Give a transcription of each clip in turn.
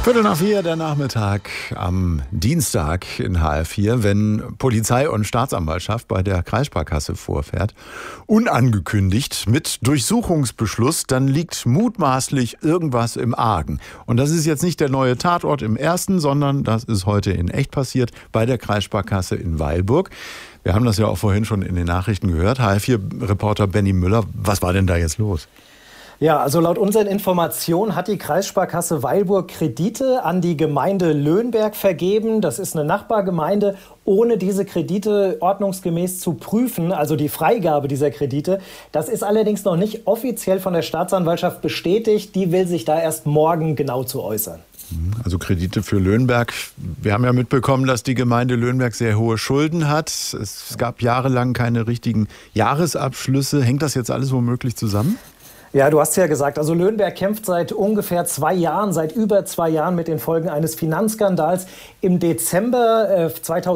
3:15 der Nachmittag am Dienstag in HR4, wenn Polizei und Staatsanwaltschaft bei der Kreissparkasse vorfährt, unangekündigt mit Durchsuchungsbeschluss, dann liegt mutmaßlich irgendwas im Argen. Und das ist jetzt nicht der neue Tatort im ersten, sondern das ist heute in echt passiert bei der Kreissparkasse in Weilburg. Wir haben das ja auch vorhin schon in den Nachrichten gehört. HR4-Reporter Benny Müller, was war denn da jetzt los? Ja, also laut unseren Informationen hat die Kreissparkasse Weilburg Kredite an die Gemeinde Löhnberg vergeben. Das ist eine Nachbargemeinde, ohne diese Kredite ordnungsgemäß zu prüfen, also die Freigabe dieser Kredite. Das ist allerdings noch nicht offiziell von der Staatsanwaltschaft bestätigt. Die will sich da erst morgen genau zu äußern. Also Kredite für Löhnberg. Wir haben ja mitbekommen, dass die Gemeinde Löhnberg sehr hohe Schulden hat. Es gab jahrelang keine richtigen Jahresabschlüsse. Hängt das jetzt alles womöglich zusammen? Ja, du hast ja gesagt, also Löhnberg kämpft seit ungefähr 2 Jahren, seit über 2 Jahren mit den Folgen eines Finanzskandals. Im Dezember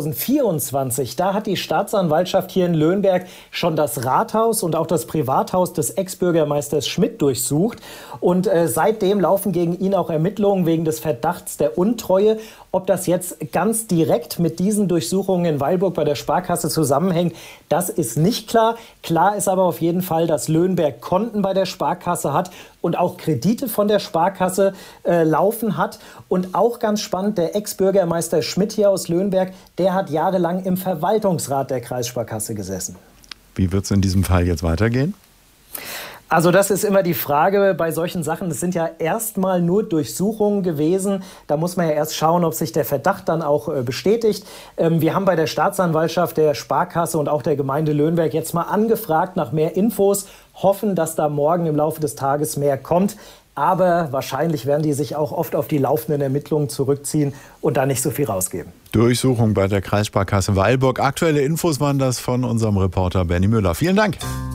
2024, da hat die Staatsanwaltschaft hier in Löhnberg schon das Rathaus und auch das Privathaus des Ex-Bürgermeisters Schmidt durchsucht. Und seitdem laufen gegen ihn auch Ermittlungen wegen des Verdachts der Untreue. Ob das jetzt ganz direkt mit diesen Durchsuchungen in Weilburg bei der Sparkasse zusammenhängt, das ist nicht klar. Klar ist aber auf jeden Fall, dass Löhnberg Konten bei der Sparkasse hat und auch Kredite von der Sparkasse laufen hat. Und auch ganz spannend, der Ex-Bürgermeister Schmidt hier aus Löhnberg, der hat jahrelang im Verwaltungsrat der Kreissparkasse gesessen. Wie wird es in diesem Fall jetzt weitergehen? Also das ist immer die Frage bei solchen Sachen. Es sind ja erstmal nur Durchsuchungen gewesen. Da muss man ja erst schauen, ob sich der Verdacht dann auch bestätigt. Wir haben bei der Staatsanwaltschaft, der Sparkasse und auch der Gemeinde Löhnberg jetzt mal angefragt nach mehr Infos, hoffen, dass da morgen im Laufe des Tages mehr kommt. Aber wahrscheinlich werden die sich auch oft auf die laufenden Ermittlungen zurückziehen und da nicht so viel rausgeben. Durchsuchung bei der Kreissparkasse Weilburg. Aktuelle Infos waren das von unserem Reporter Benny Müller. Vielen Dank.